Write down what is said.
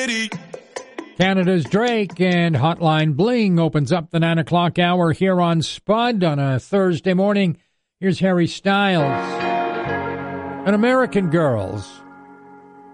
city. Canada's Drake and Hotline Bling opens up the 9 o'clock hour here on Spud on a Thursday morning. Here's Harry Styles. An American Girls.